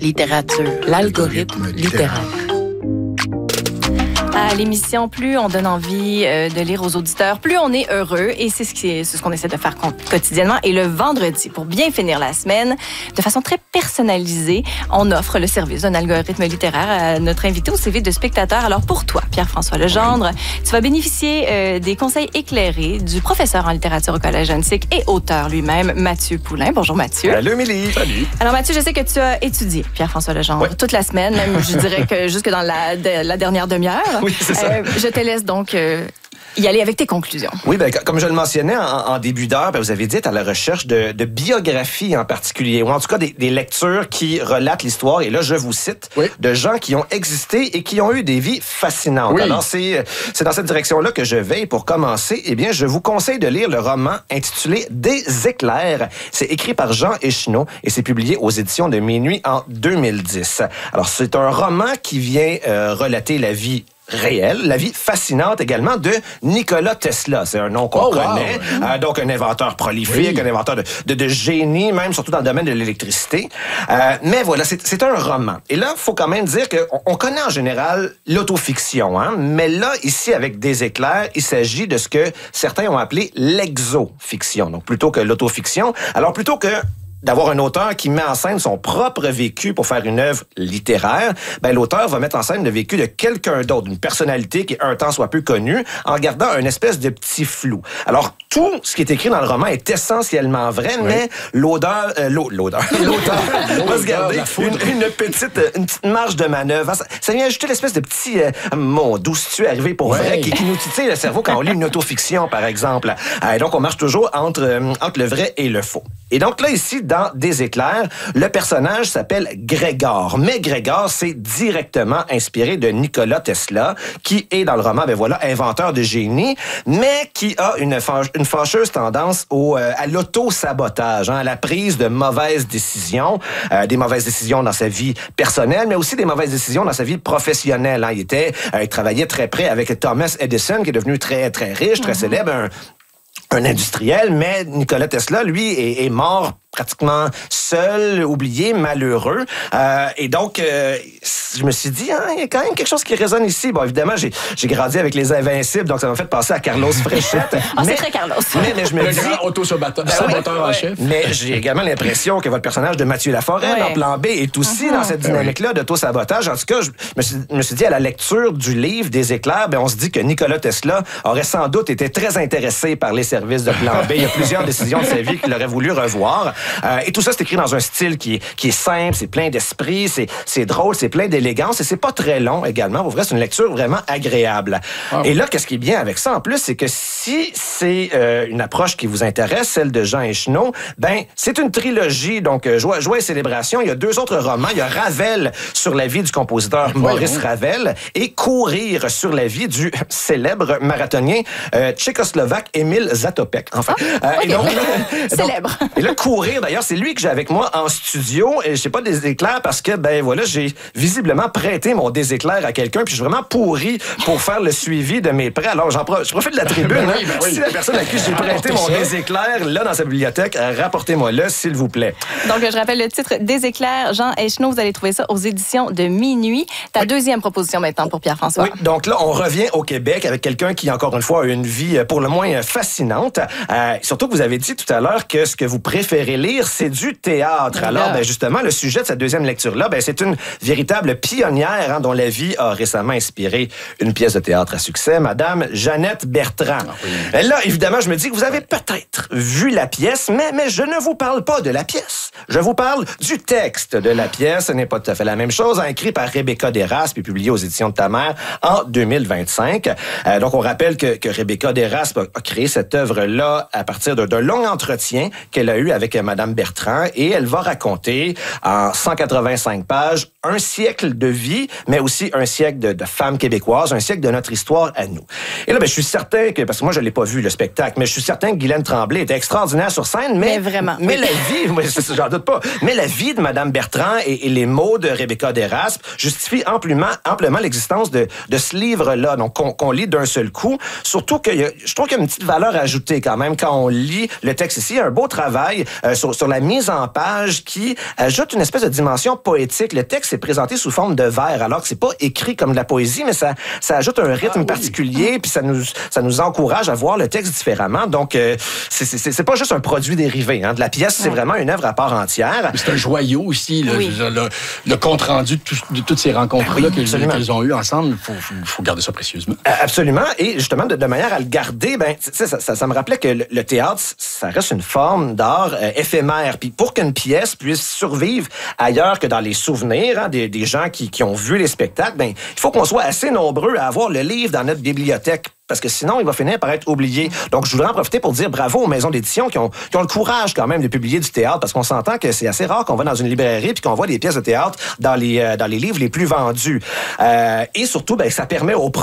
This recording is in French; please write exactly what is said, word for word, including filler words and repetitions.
Littérature, l'algorithme littéraire. À l'émission, plus on donne envie euh, de lire aux auditeurs, plus on est heureux. Et c'est ce, qui, c'est ce qu'on essaie de faire quotidiennement. Et le vendredi, pour bien finir la semaine, de façon très personnalisée, on offre le service d'un algorithme littéraire à notre invité au C V de spectateur. Alors pour toi, Pierre-François Legendre, tu vas bénéficier euh, des conseils éclairés du professeur en littérature au Collège Antique et auteur lui-même, Mathieu Poulain. Bonjour Mathieu. Salut Émilie. Salut. Alors Mathieu, je sais que tu as étudié Pierre-François Legendre oui. toute la semaine, même je dirais que jusque dans la, de, la dernière demi-heure. Oui, c'est ça. Euh, je te laisse donc euh, y aller avec tes conclusions. Oui, ben, comme je le mentionnais en, en début d'heure, ben, vous avez dit être à la recherche de, de biographies en particulier, ou en tout cas des, des lectures qui relatent l'histoire, et là, je vous cite, oui. de gens qui ont existé et qui ont eu des vies fascinantes. Oui. Alors, c'est, c'est dans cette direction-là que je vais. Pour commencer, eh bien, je vous conseille de lire le roman intitulé « Des éclairs ». C'est écrit par Jean Echenoz et c'est publié aux éditions de Minuit en deux mille dix. Alors, c'est un roman qui vient euh, relater la vie réelle, la vie fascinante également de Nikola Tesla. C'est un nom qu'on oh, connaît. Wow. Euh, donc, un inventeur prolifique, oui. un inventeur de, de, de génie, même surtout dans le domaine de l'électricité. Euh, mais voilà, c'est, c'est un roman. Et là, il faut quand même dire qu'on on connaît en général l'autofiction. Hein? Mais là, ici, avec Des éclairs, il s'agit de ce que certains ont appelé l'exofiction. Donc, plutôt que l'autofiction. Alors, plutôt que d'avoir un auteur qui met en scène son propre vécu pour faire une œuvre littéraire, ben l'auteur va mettre en scène le vécu de quelqu'un d'autre, d'une personnalité qui un temps soit peu connue, en gardant un espèce de petit flou. Alors, tout ce qui est écrit dans le roman est essentiellement vrai, oui. mais l'odeur, euh, l'odeur, l'auteur va se garder une, une, petite, une petite marge de manœuvre. Ça, ça vient ajouter l'espèce de petit euh, mot, d'où tu es arrivé pour ouais. vrai, qui, qui nous titille le cerveau quand on lit une autofiction, par exemple. Euh, donc, on marche toujours entre, euh, entre le vrai et le faux. Et donc là, ici, dans Des éclairs, le personnage s'appelle Grégor. Mais Grégor, c'est directement inspiré de Nikola Tesla, qui est, dans le roman, ben voilà, inventeur de génie, mais qui a une, fâche, une fâcheuse tendance au, euh, à l'auto-sabotage, hein, à la prise de mauvaises décisions, euh, des mauvaises décisions dans sa vie personnelle, mais aussi des mauvaises décisions dans sa vie professionnelle. Hein. Il était, euh, il travaillait très près avec Thomas Edison, qui est devenu très, très riche, très mm-hmm. célèbre, un, un industriel, mais Nikola Tesla, lui, est, est mort pratiquement seul, oublié, malheureux. Euh, et donc, euh, je me suis dit, hein, il y a quand même quelque chose qui résonne ici. Bon, évidemment, j'ai, j'ai grandi avec les Invincibles, donc ça m'a fait penser à Carlos Fréchette. oh, c'est très Carlos. Mais, mais je me le dis... grand auto-saboteur ben, oui, en ouais. chef. Mais j'ai également l'impression que votre personnage de Mathieu Laforêt, ouais. dans Plan B, est aussi uh-huh. dans cette dynamique-là oui. d'auto-sabotage. En tout cas, je me suis, me suis dit, à la lecture du livre Des éclairs, ben, on se dit que Nikola Tesla aurait sans doute été très intéressé par les services de Plan B. Il y a plusieurs décisions de sa vie qu'il aurait voulu revoir. Euh, et tout ça, c'est écrit dans un style qui est, qui est simple, c'est plein d'esprit, c'est, c'est drôle, c'est plein d'élégance et c'est pas très long également. Pour vrai, c'est une lecture vraiment agréable. Oh. Et là, qu'est-ce qui est bien avec ça en plus, c'est que si c'est euh, une approche qui vous intéresse, celle de Jean Echenoz, ben c'est une trilogie, donc euh, Joie, Joie et Célébration. Il y a deux autres romans. Il y a Ravel sur la vie du compositeur oui, Maurice oui. Ravel et Courir sur la vie du célèbre marathonien euh, tchécoslovaque Émile Zatopek. Enfin, oh, euh, okay. et donc, célèbre. Donc, et là, Courir, d'ailleurs, c'est lui que j'ai avec moi en studio. Et je sais pas des éclairs parce que, ben voilà, j'ai visiblement prêté mon déséclair à quelqu'un, puis je suis vraiment pourri pour faire le suivi de mes prêts. Alors, j'en pro- je profite de la tribune. Ben oui, ben oui. Si la personne à qui j'ai prêté mon déséclair, là, dans sa bibliothèque, rapportez-moi-le, s'il vous plaît. Donc, je rappelle le titre Des éclairs, Jean Echenoz. Vous allez trouver ça aux éditions de Minuit. Ta oui. deuxième proposition maintenant pour Pierre-François. Oui, donc là, on revient au Québec avec quelqu'un qui, encore une fois, a une vie pour le moins fascinante. Euh, surtout que vous avez dit tout à l'heure que ce que vous préférez lire, c'est du théâtre. Oui, alors, ben, justement, le sujet de cette deuxième lecture-là, ben, c'est une véritable pionnière hein, dont la vie a récemment inspiré une pièce de théâtre à succès, Madame Jeannette Bertrand. Ah, oui. Là, évidemment, je me dis que vous avez peut-être vu la pièce, mais, mais je ne vous parle pas de la pièce. Je vous parle du texte de la pièce. Ce n'est pas tout à fait la même chose. Hein, écrit par Rebecca Deraspe et publié aux éditions de ta mère en deux mille vingt-cinq. Euh, donc, on rappelle que, que Rebecca Deraspe a, a créé cette œuvre-là à partir d'un, d'un long entretien qu'elle a eu avec Madame Bertrand et elle va raconter en cent quatre-vingt-cinq pages un siècle de vie, mais aussi un siècle de, de femmes québécoises, un siècle de notre histoire à nous. Et là, ben, je suis certain que, parce que moi, je l'ai pas vu, le spectacle, mais je suis certain que Guylaine Tremblay était extraordinaire sur scène, mais... Mais vraiment. Mais la vie, moi, j'en doute pas, mais la vie de Madame Bertrand et, et les mots de Rebecca Deraspe justifient amplement, amplement l'existence de, de ce livre-là, donc qu'on, qu'on lit d'un seul coup. Surtout que y a, je trouve qu'il y a une petite valeur ajoutée quand même quand on lit le texte ici. Il y a un beau travail euh, sur, sur la mise en page qui ajoute une espèce de dimension poétique. Le texte est présenté sous forme de vers, alors que c'est pas écrit comme de la poésie, mais ça, ça ajoute un rythme ah, oui. particulier, puis ça nous, ça nous encourage à voir le texte différemment. Donc, euh, c'est, c'est, c'est pas juste un produit dérivé. Hein. De la pièce, c'est vraiment une œuvre à part entière. C'est un joyau aussi, là, oui. le, le compte-rendu de, tout, de toutes ces rencontres-là oui, qu'elles, qu'elles ont eues ensemble. Il faut, faut garder ça précieusement. Absolument. Et justement, de, de manière à le garder, ben, ça, ça, ça me rappelait que le, le théâtre, ça reste une forme d'art euh, éphémère. Puis pour qu'une pièce puisse survivre ailleurs que dans les souvenirs hein, des, des gens qui, qui ont vu les spectacles, ben, il faut qu'on soit assez nombreux à avoir le livre dans notre bibliothèque. Parce que sinon, il va finir par être oublié. Donc, je voudrais en profiter pour dire bravo aux maisons d'édition qui ont, qui ont le courage quand même de publier du théâtre, parce qu'on s'entend que c'est assez rare qu'on va dans une librairie puis qu'on voit des pièces de théâtre dans les, euh, dans les livres les plus vendus. Euh, et surtout, ben, ça permet aux